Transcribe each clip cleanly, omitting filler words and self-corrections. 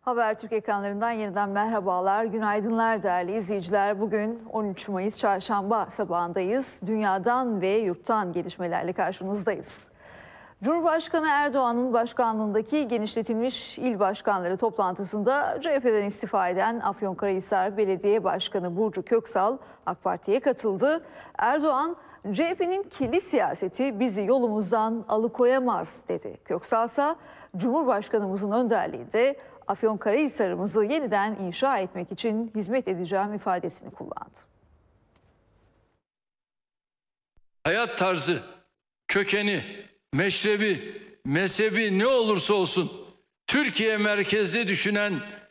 Habertürk ekranlarından yeniden merhabalar, günaydınlar değerli izleyiciler. Bugün 13 Mayıs Çarşamba sabahındayız. Dünyadan ve yurttan gelişmelerle karşınızdayız. Cumhurbaşkanı Erdoğan'ın başkanlığındaki genişletilmiş il başkanları toplantısında CHP'den istifa eden Afyonkarahisar Belediye Başkanı Burcu Köksal AK Parti'ye katıldı. Erdoğan, CHP'nin kirli siyaseti bizi yolumuzdan alıkoyamaz dedi. Köksal ise Cumhurbaşkanımızın önderliğinde Afyonkarahisar'ımızı yeniden inşa etmek için hizmet edeceğim ifadesini kullandı. Hayat tarzı, kökeni, meşrebi, mezhebi ne olursa olsun Türkiye merkezli düşünen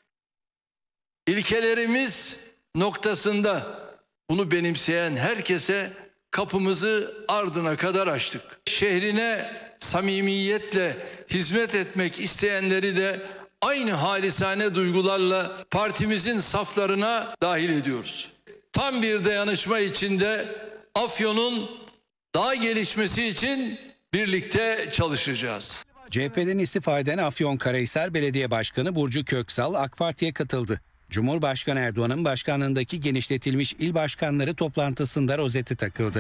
ilkelerimiz noktasında bunu benimseyen herkese kapımızı ardına kadar açtık. Şehrine samimiyetle hizmet etmek isteyenleri de aynı halisane duygularla partimizin saflarına dahil ediyoruz. Tam bir dayanışma içinde Afyon'un daha gelişmesi için birlikte çalışacağız. CHP'den istifa eden Afyonkarahisar Belediye Başkanı Burcu Köksal AK Parti'ye katıldı. Cumhurbaşkanı Erdoğan'ın başkanlığındaki genişletilmiş il başkanları toplantısında rozeti takıldı.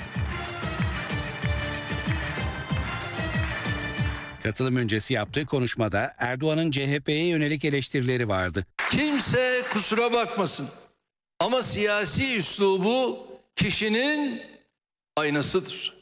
Katılım öncesi yaptığı konuşmada Erdoğan'ın CHP'ye yönelik eleştirileri vardı. Kimse kusura bakmasın ama siyasi üslubu kişinin aynasıdır.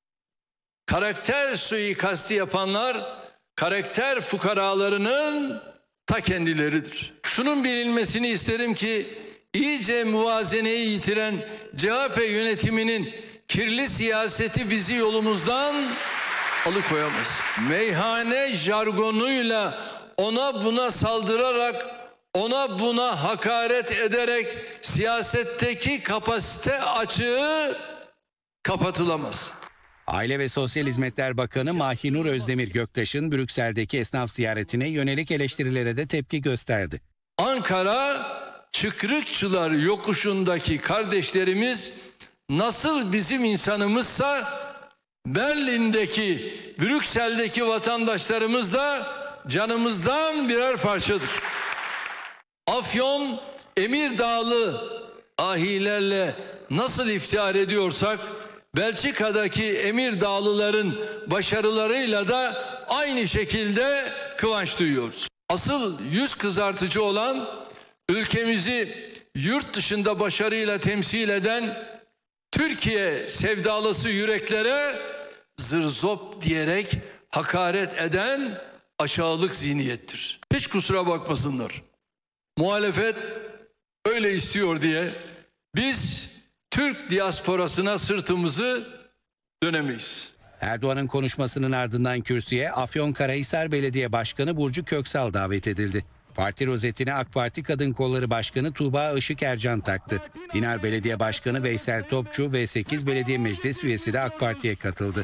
Karakter suikasti yapanlar karakter fukaralarının ta kendileridir. Şunun bilinmesini isterim ki iyice muvazeneyi yitiren CHP yönetiminin kirli siyaseti bizi yolumuzdan alıkoyamaz. Meyhane jargonuyla ona buna saldırarak, ona buna hakaret ederek siyasetteki kapasite açığı kapatılamaz. Aile ve Sosyal Hizmetler Bakanı Mahinur Özdemir Göktaş'ın Brüksel'deki esnaf ziyaretine yönelik eleştirilere de tepki gösterdi. Ankara Çıkrıkçılar yokuşundaki kardeşlerimiz nasıl bizim insanımızsa Berlin'deki, Brüksel'deki vatandaşlarımız da canımızdan birer parçadır. Afyon, Emirdağlı ahilerle nasıl iftihar ediyorsak, Belçika'daki Emirdağlıların başarılarıyla da aynı şekilde kıvanç duyuyoruz. Asıl yüz kızartıcı olan ülkemizi yurt dışında başarıyla temsil eden Türkiye sevdalısı yüreklere zırzop diyerek hakaret eden aşağılık zihniyettir. Hiç kusura bakmasınlar. Muhalefet öyle istiyor diye biz Türk diasporasına sırtımızı dönemeyiz. Erdoğan'ın konuşmasının ardından kürsüye Afyonkarahisar Belediye Başkanı Burcu Köksal davet edildi. Parti rozetine AK Parti Kadın Kolları Başkanı Tuğba Işık Ercan taktı. Dinar Belediye Başkanı Veysel Topçu ve 8 belediye meclis üyesi de AK Parti'ye katıldı.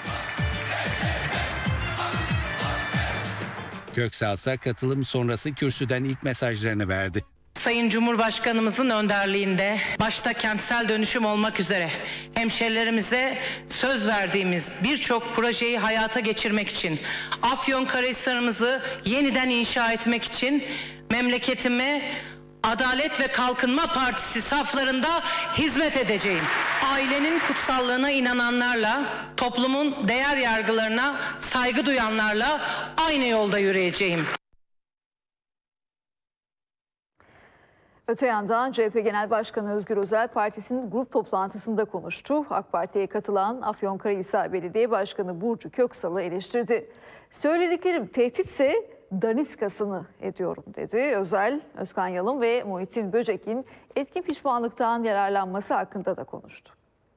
Köksal ise katılım sonrası kürsüden ilk mesajlarını verdi. Sayın Cumhurbaşkanımızın önderliğinde başta kentsel dönüşüm olmak üzere hemşehrilerimize söz verdiğimiz birçok projeyi hayata geçirmek için, Afyonkarahisar'ımızı yeniden inşa etmek için memleketime Adalet ve Kalkınma Partisi saflarında hizmet edeceğim. Ailenin kutsallığına inananlarla, toplumun değer yargılarına saygı duyanlarla aynı yolda yürüyeceğim. Öte yandan CHP Genel Başkanı Özgür Özel partisinin grup toplantısında konuştu. AK Parti'ye katılan Afyonkarahisar Belediye Başkanı Burcu Köksal'ı eleştirdi. Söylediklerim tehditse daniskasını ediyorum dedi. Özel, Özkan Yalın ve Muhittin Böcek'in etkin pişmanlıktan yararlanması hakkında da konuştu.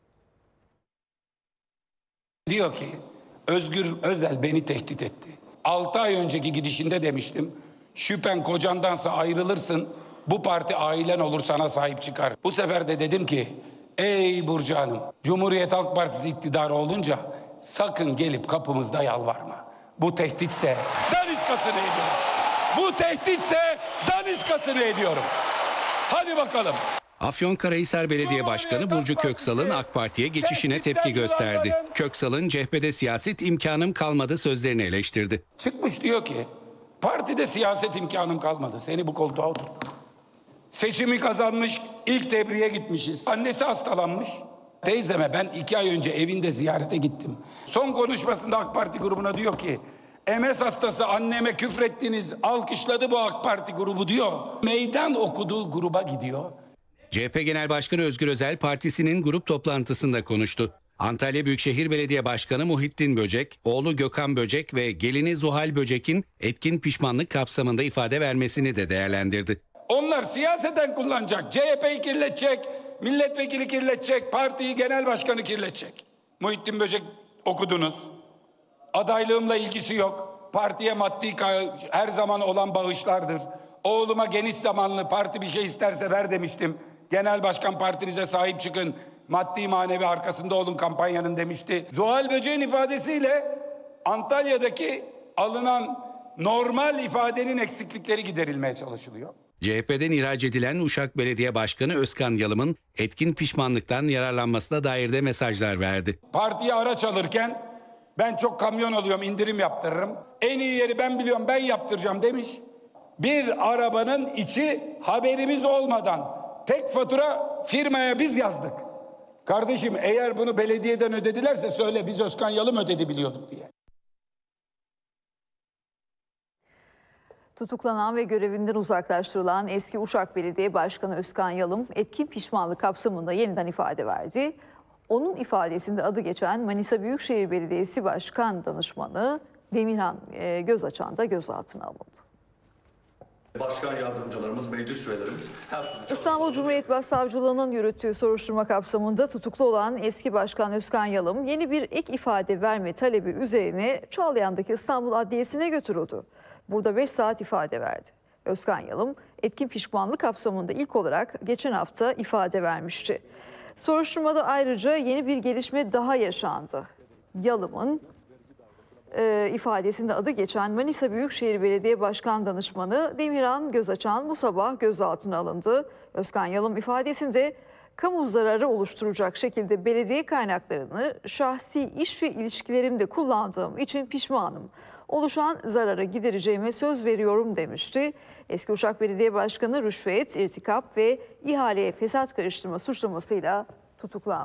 Diyor ki Özgür Özel beni tehdit etti. 6 ay önceki gidişinde demiştim. Şüphen kocandansa ayrılırsın. Bu parti ailen olur sana sahip çıkar. Bu sefer de dedim ki ey Burcu Hanım, Cumhuriyet Halk Partisi iktidarı olunca sakın gelip kapımızda yalvarma. Bu tehditse daniskasını ediyorum. Bu tehditse daniskasını ediyorum. Hadi bakalım. Afyonkarahisar Belediye Başkanı Burcu Köksal'ın AK Parti'ye geçişine tepki gösterdi. Köksal'ın CHP'de siyaset imkanım kalmadı sözlerini eleştirdi. Çıkmış diyor ki Partide siyaset imkanım kalmadı. Seni bu koltuğa oturdum. Seçimi kazanmış, ilk tebriğe gitmişiz. Annesi hastalanmış. Teyzeme ben 2 ay önce evinde ziyarete gittim. Son konuşmasında AK Parti grubuna diyor ki, MS hastası anneme küfrettiniz, alkışladı bu AK Parti grubu diyor. Meydan okuduğu gruba gidiyor. CHP Genel Başkanı Özgür Özel partisinin grup toplantısında konuştu. Antalya Büyükşehir Belediye Başkanı Muhittin Böcek, oğlu Gökhan Böcek ve gelini Zuhal Böcek'in etkin pişmanlık kapsamında ifade vermesini de değerlendirdi. Onlar siyaseten kullanacak. CHP'yi kirletecek, milletvekili kirletecek, partiyi genel başkanı kirletecek. Muhittin Böcek okudunuz. Adaylığımla ilgisi yok. Partiye maddi her zaman olan bağışlardır. Oğluma geniş zamanlı parti bir şey isterse ver demiştim. Genel başkan partinize sahip çıkın. Maddi manevi arkasında olun kampanyanın demişti. Zuhal Böcek'in ifadesiyle Antalya'daki alınan normal ifadenin eksiklikleri giderilmeye çalışılıyor. CHP'den ihraç edilen Uşak Belediye Başkanı Özkan Yalım'ın etkin pişmanlıktan yararlanmasına dair de mesajlar verdi. Partiye araç alırken ben çok kamyon alıyorum, indirim yaptırırım. En iyi yeri ben biliyorum, ben yaptıracağım demiş. Bir arabanın içi haberimiz olmadan tek fatura firmaya biz yazdık. Kardeşim eğer bunu belediyeden ödedilerse söyle, biz Özkan Yalım ödedi biliyorduk diye. Tutuklanan ve görevinden uzaklaştırılan eski Uşak Belediye Başkanı Özkan Yalım etkin pişmanlık kapsamında yeniden ifade verdi. Onun ifadesinde adı geçen Manisa Büyükşehir Belediyesi Başkan Danışmanı Demirhan Gözaçan da gözaltına alındı. Başkan yardımcılarımız, meclis üyelerimiz İstanbul Cumhuriyet Başsavcılığı'nın yürüttüğü soruşturma kapsamında tutuklu olan eski Başkan Özkan Yalım yeni bir ek ifade verme talebi üzerine Çağlayan'daki İstanbul Adliyesi'ne götürüldü. Burada 5 saat ifade verdi. Özkan Yalım etkin pişmanlık kapsamında ilk olarak geçen hafta ifade vermişti. Soruşturmada ayrıca yeni bir gelişme daha yaşandı. Yalım'ın ifadesinde adı geçen Manisa Büyükşehir Belediye Başkan Danışmanı Demirhan Gözaçan bu sabah gözaltına alındı. Özkan Yalım ifadesinde kamu zararı oluşturacak şekilde belediye kaynaklarını şahsi iş ve ilişkilerimde kullandığım için pişmanım. Oluşan zararı gidereceğime söz veriyorum demişti. Eski Uşak Belediye Başkanı rüşvet, irtikap ve ihaleye fesat karıştırma suçlamasıyla tutuklandı.